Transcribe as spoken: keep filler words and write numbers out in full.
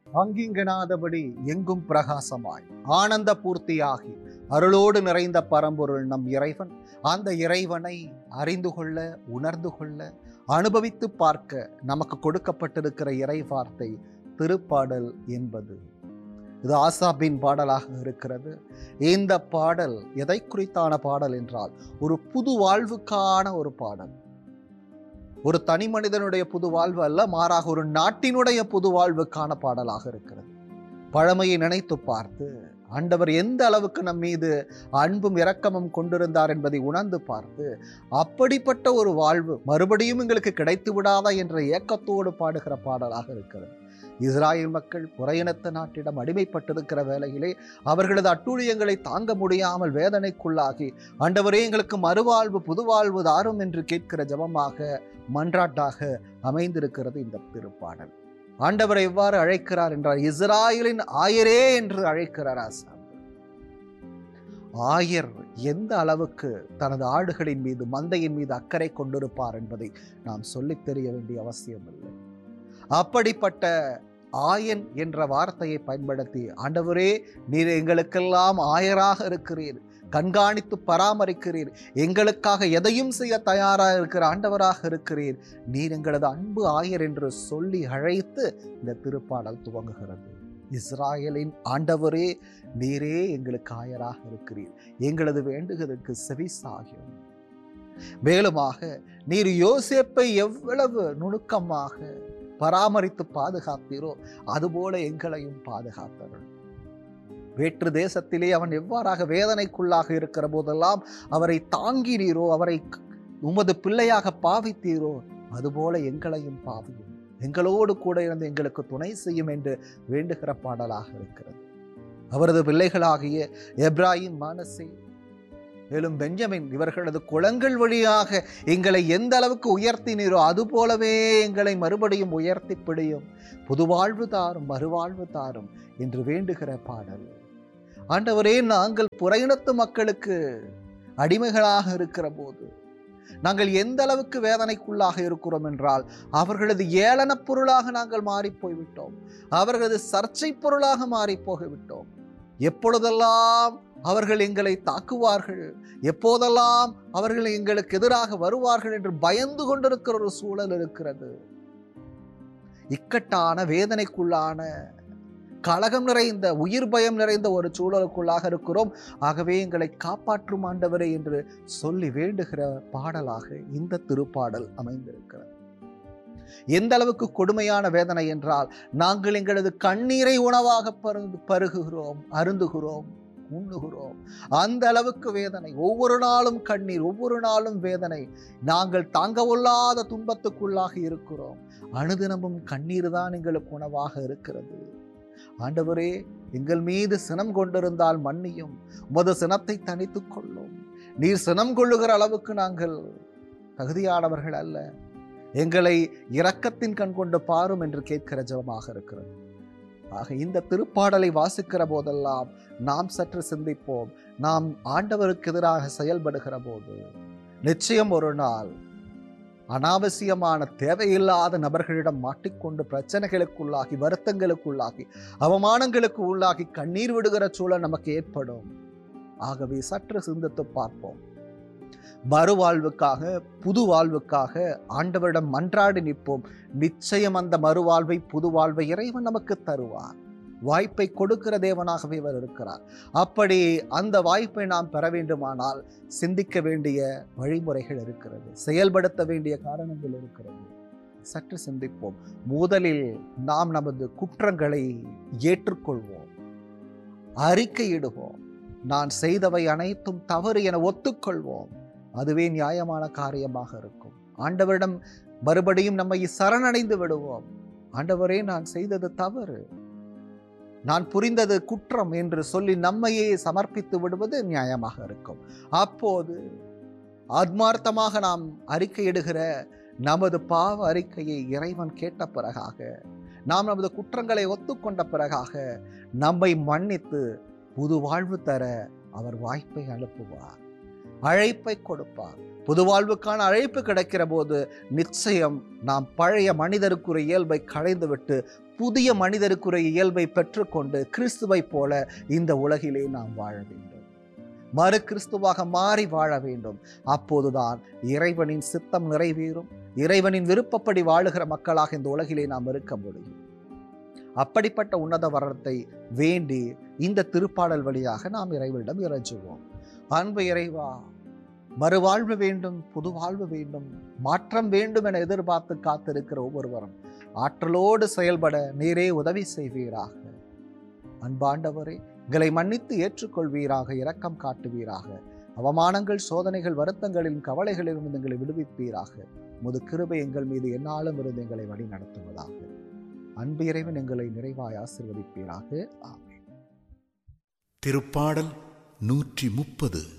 அங்கிங்கனாதபடி எங்கும் பிரகாசமாய் ஆனந்த பூர்த்தியாகி அருளோடு நிறைந்த பரம்பொருள் நம் இறைவன். அந்த இறைவனை அறிந்து கொள்ள, உணர்ந்து கொள்ள, அனுபவித்து பார்க்க நமக்கு கொடுக்கப்பட்டிருக்கிற இறை வார்த்தை திருப்பாடல் என்பது. இது ஆசாபின் பாடலாக இருக்கிறது. இந்த பாடல் எதை குறித்தான பாடல் என்றால், ஒரு புது வாழ்வுக்கான ஒரு பாடல். ஒரு தனி மனிதனுடைய புது வாழ்வு அல்ல, மாறாக ஒரு நாட்டினுடைய புது வாழ்வுக்கான பாடலாக இருக்கிறது. பழமையை நினைத்து பார்த்து ஆண்டவர் எந்த அளவுக்கு நம் மீது அன்பும் இரக்கமும் கொண்டிருந்தார் என்பதை உணர்ந்து பார்த்து, அப்படிப்பட்ட ஒரு வாழ்வு மறுபடியும் எங்களுக்கு கிடைத்து விடாதா என்ற ஏக்கத்தோடு பாடுகிற பாடலாக இருக்கிறது. இஸ்ராயேல் மக்கள் புறையினத்த நாட்டிடம் அடிமைப்பட்டிருக்கிற வேளையிலே அவர்களது அட்டூழியங்களை தாங்க முடியாமல் வேதனைக்குள்ளாகி, ஆண்டவரே எங்களுக்கு மறுவாழ்வு புதுவாழ்வு தாரும் என்று கேட்கிற ஜெபமாக, மன்றாட்டாக அமைந்திருக்கிறது இந்த திருப்பாடல். ஆண்டவரை எவ்வாறு அழைக்கிறார் என்றால், இஸ்ராயேலின் ஆயரே என்று அழைக்கிறார். ஆசான் ஆயர் எந்த அளவுக்கு தனது ஆடுகளின் மீது, மந்தையின் மீது அக்கறை கொண்டிருப்பார் என்பதை நாம் சொல்லித் தெரிய வேண்டிய அவசியம் இல்லை. அப்படிப்பட்ட ஆயன் என்ற வார்த்தையை பயன்படுத்தி, ஆண்டவரே நீர் எங்களுக்கெல்லாம் ஆயராக இருக்கிறீர், கண்காணித்து பராமரிக்கிறீர், எங்களுக்காக எதையும் செய்ய தயாராக இருக்கிற ஆண்டவராக இருக்கிறீர், நீர் எங்களது அன்பு ஆயர் என்று சொல்லி அழைத்து இந்த திருப்பாடல் துவங்குகிறது. இஸ்ராயலின் ஆண்டவரே நீரே எங்களுக்கு ஆயராக இருக்கிறீர், எங்களது வேண்டுகிறதுக்கு செவிசாயும். மேலுமாக நீர் யோசேப்பை எவ்வளவு நுணுக்கமாக பராமரித்து பாதுகாத்தீரோ அதுபோல எங்களையும் பாதுகாத்தவர். வேற்று தேசத்திலே அவன் எவ்வாறாக வேதனைக்குள்ளாக இருக்கிற போதெல்லாம் அவரை தாங்கினீரோ, அவரை உமது பிள்ளையாக பாவித்தீரோ, அதுபோல எங்களையும் பாவியும், எங்களோடு கூட இருந்து எங்களுக்கு துணை செய்யும் என்று வேண்டுகிற பாடலாக இருக்கிறது. அவரது பிள்ளைகளாகிய எப்ராஹிம், மனசே, மேலும் பெஞ்சமின் இவர்களது குளங்கள் வழியாக எங்களை எந்த அளவுக்கு உயர்த்தினீரோ அதுபோலவே எங்களை மறுபடியும் உயர்த்தி பிடியும், புதுவாழ்வு தாரும், மறுவாழ்வு தாரும் என்று வேண்டுகிற பாடல். ஆண்டவரே, நாங்கள் புறையினத்து மக்களுக்கு அடிமைகளாக இருக்கிற போது நாங்கள் எந்த அளவுக்கு வேதனைக்குள்ளாக இருக்கிறோம் என்றால், அவர்களது ஏளன பொருளாக நாங்கள் மாறி போய்விட்டோம், அவர்களது சர்ச்சை பொருளாக மாறி போய்விட்டோம். எப்பொழுதெல்லாம் அவர்கள் எங்களை தாக்குவார்கள், எப்போதெல்லாம் அவர்கள் எங்களுக்கு எதிராக வருவார்கள் என்று பயந்து கொண்டிருக்கிற ஒரு சூழல் இருக்கிறது. இக்கட்டான, வேதனைக்குள்ளான, கலகம் நிறைந்த, உயிர் பயம் நிறைந்த ஒரு சூழலுக்குள்ளாக இருக்கிறோம். ஆகவே எங்களை காப்பாற்றும் ஆண்டவரே என்று சொல்லி வேண்டுகிற பாடலாக இந்த திருப்பாடல் அமைந்திருக்கிறது. எந்த அளவுக்கு கொடுமையான வேதனை என்றால், நாங்கள் எங்களது கண்ணீரை உணவாக பருகுகிறோம், அருந்துகிறோம், உண்ணுகிறோம். அந்த அளவுக்கு வேதனை, ஒவ்வொரு நாளும் கண்ணீர், ஒவ்வொரு நாளும் வேதனை. நாங்கள் தாங்கவொல்லாத துன்பத்துக்குள்ளாக இருக்கிறோம். அனுதினமும் கண்ணீர் தான் எங்களுக்கு உணவாக இருக்கிறது. ஆண்டவரே, எங்கள் மீது சினம் கொண்டிருந்தால் மன்னியும், உமது சினத்தை தணித்துக் கொள்ளும். நீர் சினம் கொள்ளுகிற அளவுக்கு நாங்கள் தகுதியானவர்கள் அல்ல, எங்களை இரக்கத்தின் கண் கொண்டு பாரும் என்று கேட்கிற ஜெபமாக இருக்கிறது. ஆக இந்த திருப்பாடலை வாசிக்கிற போதெல்லாம் நாம் சற்று சிந்திப்போம். நாம் ஆண்டவருக்கு எதிராக செயல்படுகிற போது நிச்சயம் ஒரு நாள் அனாவசியமான, தேவையில்லாத நபர்களிடம் மாட்டிக்கொண்டு பிரச்சனைகளுக்குள்ளாகி, வருத்தங்களுக்குள்ளாகி, அவமானங்களுக்கு உள்ளாகி கண்ணீர் விடுகிற சூழல் நமக்கு ஏற்படும். ஆகவே சற்று சிந்தித்து பார்ப்போம். மறுவாழ்வுக்காக, புது வாழ்வுக்காக ஆண்டவரிடம் மன்றாடி நிற்போம். நிச்சயம் அந்த மறுவாழ்வை, புது வாழ்வை இறைவன் நமக்கு தருவார். வாய்ப்பை கொடுக்கிற தேவனாகவே அவர் இருக்கிறார். அப்படி அந்த வாய்ப்பை நாம் பெற வேண்டுமானால் சிந்திக்க வேண்டிய வழிமுறைகள் இருக்கிறது, செயல்படுத்த வேண்டிய காரணங்கள் இருக்கிறது. சற்று சிந்திப்போம். முதலில் நாம் நமது குற்றங்களை ஏற்றுக்கொள்வோம், அறிக்கையிடுவோம். நான் செய்தவை அனைத்தும் தவறு என ஒத்துக்கொள்வோம். அதுவே நியாயமான காரியமாக இருக்கும். ஆண்டவரிடம் மறுபடியும் நம்மை சரணடைந்து விடுவோம். ஆண்டவரே, நான் செய்தது தவறு, நான் புரிந்தது குற்றம் என்று சொல்லி நம்மையே சமர்ப்பித்து விடுவது நியாயமாக இருக்கும். அப்போது ஆத்மார்த்தமாக நாம் அறிக்கையிடுகிற நமது பாவ அறிக்கையை இறைவன் கேட்ட பிறகாக, நாம் நமது குற்றங்களை ஒத்துக்கொண்ட பிறகாக நம்மை மன்னித்து புது வாழ்வு தர அவர் வாய்ப்பை அனுப்புவார். அழைப்பை கொடுப்பார். புது வாழ்வுக்கான அழைப்பு கிடைக்கிற போது நிச்சயம் நாம் பழைய மனிதருக்குரிய இயல்பை களைந்துவிட்டு புதிய மனிதருக்குரிய இயல்பை பெற்றுக்கொண்டு கிறிஸ்துவை போல இந்த உலகிலே நாம் வாழ வேண்டும். மறு கிறிஸ்துவாக மாறி வாழ வேண்டும். அப்போதுதான் இறைவனின் சித்தம் நிறைவேறும். இறைவனின் விருப்பப்படி வாழுகிற மக்களாக இந்த உலகிலே நாம் இருக்க முடியும். அப்படிப்பட்ட உன்னத வரத்தை வேண்டி இந்த திருப்பாடல் வழியாக நாம் இறைவனிடம் இறைஞ்சுவோம். அன்பு இறைவா, மறுவாழ்வு வேண்டும், புது வாழ்வு வேண்டும், மாற்றம் வேண்டும் என எதிர்பார்த்து காத்திருக்கிற ஒவ்வொருவரும் ஆற்றலோடு செயல்பட நீரே உதவி செய்வீராக. அன்பாண்டவரே, எங்களை மன்னித்து ஏற்றுக்கொள்வீராக, இரக்கம் காட்டுவீராக. அவமானங்கள், சோதனைகள், வருத்தங்களிலும் கவலைகளிலும் எங்களை விடுவிப்பீராக. உமது கிருபை எங்கள் மீது எந்நாளும் இருந்து எங்களை வழி நடத்துவதாக. அன்பு இறைவன் எங்களை நிறைவாய் ஆசீர்வதிப்பீராக. ஆமென். திருப்பாடல் நூற்றி முப்பது.